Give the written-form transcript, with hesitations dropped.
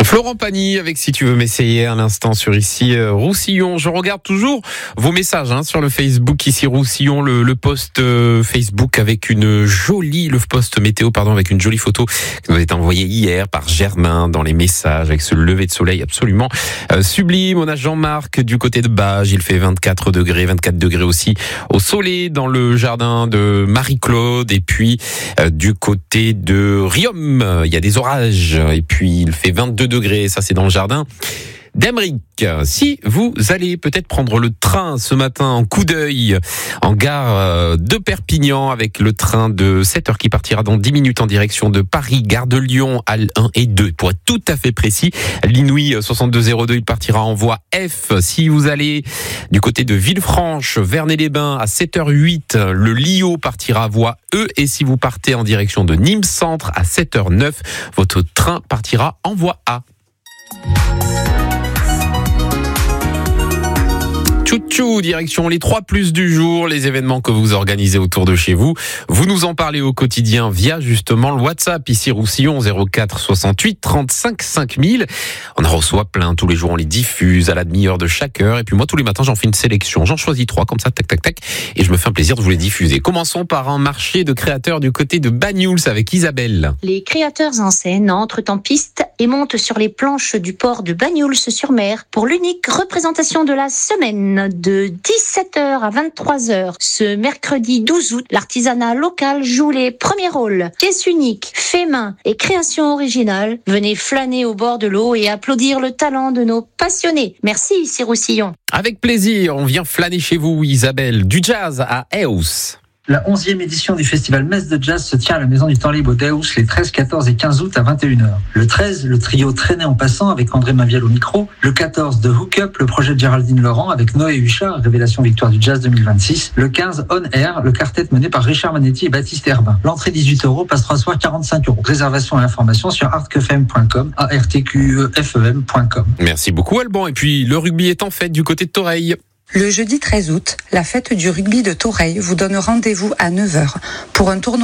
Florent Pagny avec Si tu veux m'essayer à l'instant sur ici Roussillon. Je regarde toujours vos messages sur le Facebook ici Roussillon, le post Facebook avec le post météo avec une jolie photo qui nous a été envoyée hier par Germain dans les messages avec ce lever de soleil absolument sublime. On a Jean-Marc du côté de Bages, il fait 24 degrés aussi au Soleil dans le jardin de Marie-Claude, et puis du côté de Riom, il y a des orages et puis il fait 22 degrés, ça c'est dans le jardin d'Emeric. Si vous allez peut-être prendre le train ce matin en coup d'œil en gare de Perpignan avec le train de 7h qui partira dans 10 minutes en direction de Paris, gare de Lyon, Halles 1 et 2 pour être tout à fait précis. L'Inouï 6202, il partira en voie F. Si vous allez du côté de Villefranche, Vernet-les-Bains à 7h08, le Lio partira voie E, et si vous partez en direction de Nîmes Centre à 7h09, votre train partira en voie A. Tchou, direction les 3+ du jour, les événements que vous organisez autour de chez vous. Vous nous en parlez au quotidien via justement le WhatsApp, ici Roussillon 04 68 35 5000. On en reçoit plein tous les jours, on les diffuse à la demi-heure de chaque heure. Et puis moi, tous les matins, j'en fais une sélection. J'en choisis 3 comme ça, tac. Et je me fais un plaisir de vous les diffuser. Commençons par un marché de créateurs du côté de Banyuls avec Isabelle. Les créateurs en scène entrent en piste et montent sur les planches du port de Banyuls-sur-Mer pour l'unique représentation de la semaine de 17h à 23h. Ce mercredi 12 août, l'artisanat local joue les premiers rôles. Pièces uniques, faits main et créations originales. Venez flâner au bord de l'eau et applaudir le talent de nos passionnés. Merci, ici Roussillon. Avec plaisir, on vient flâner chez vous, Isabelle. Du jazz à Eus. La 11e édition du festival Metz de Jazz se tient à la Maison du Temps Libre d'Eus les 13, 14 et 15 août à 21h. Le 13, le trio Traîné en passant avec André Maviel au micro. Le 14, The Hook Up, le projet de Géraldine Laurent avec Noé Huchard, révélation victoire du jazz 2026. Le 15, On Air, le quartet mené par Richard Manetti et Baptiste Herbin. L'entrée 18€, passera soir 45€. Réservation et information sur artquefem.com, artquefem.com. Merci beaucoup Alban. Et puis le rugby est en fête du côté de Toreil. Le jeudi 13 août, la fête du rugby de Toreil vous donne rendez-vous à 9h pour un tournoi